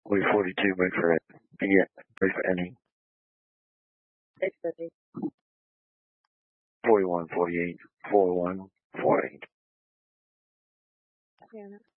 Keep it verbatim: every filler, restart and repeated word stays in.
Wait forty-two, wait for it. Yeah, wait for any. six fifty. forty-one, forty-eight, forty-one, forty-eight. Yeah.